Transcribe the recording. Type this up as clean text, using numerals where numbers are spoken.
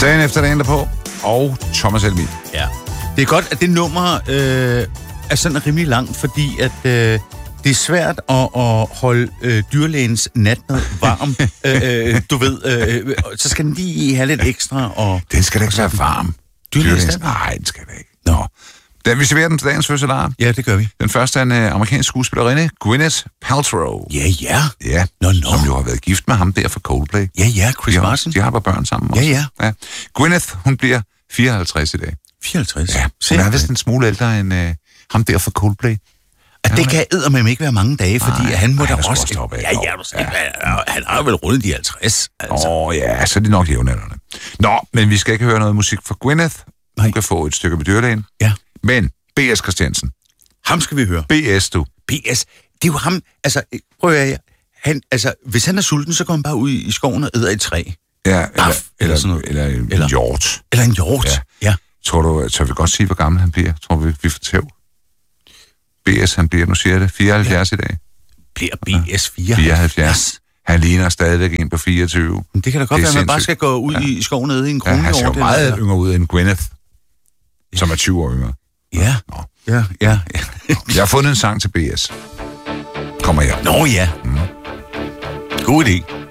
Dagen efter dagen derpå, og Thomas Helmig. Ja. Det er godt, at det nummer er sådan rimelig langt, fordi at det er svært at holde dyrlægens natmad varm. Du ved, så skal den lige have lidt ekstra. Og Den skal da ikke være varm. Dyrlægens Nej, den skal da ikke. Nå. Vi serverer den til dagens fødselar. Ja, det gør vi. Den første er en amerikansk skuespillerinde, Gwyneth Paltrow. Ja. Ja, som jo har været gift med ham der for Coldplay. Ja, Chris Martin. De har bare børn sammen også. Ja. Gwyneth, hun bliver 54 i dag. 54? Ja, hun er vist en smule ældre end ham der for Coldplay. Og det kan eddermame ikke være mange dage, fordi han må da også... stoppe af. Han har vel rundet de 50. Altså. Ja, så er de nok jævnaldrende. Nå, men vi skal ikke høre noget musik fra Gwyneth. Hun kan få et stykke med dyrlægen. Ja. Men B.S. Christiansen. Ham skal vi høre. B.S. du. B.S. Det er jo ham... Altså, prøv at høre, hvis han er sulten, så går han bare ud i skoven og æder et træ. Ja, eller en hjort. Eller en hjort, ja. Tror du, så vi godt sige, hvor gammel han bliver? Tror vi får tæv? B.S. han bliver, nu siger jeg det, 74 i dag. Bliver B.S. 74. Han ligner stadigvæk en på 24. Men det kan da godt være, at man bare skal gå ud i skoven og æde en kronhjort. Han ser meget yngre ud end Gwyneth, som er 20 år yngre. Ja. Ja. Jeg har fundet en sang til B.S. Kommer her. Nå ja. God idé.